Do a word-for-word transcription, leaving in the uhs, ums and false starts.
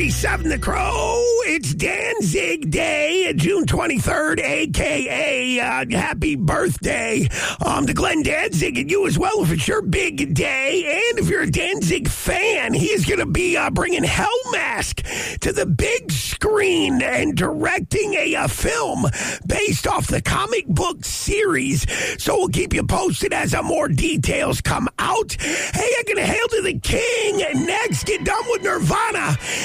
seven The Crow. It's Danzig Day, June twenty-third, a k a. Uh, happy birthday um, to Glenn Danzig and you as well if it's your big day. And if you're a Danzig fan, he is going to be uh, bringing Hellmask to the big screen and directing a, a film based off the comic book series. So we'll keep you posted as uh, more details come out. Hey, I'm going to hail to the king. And next, get done with Nirvana.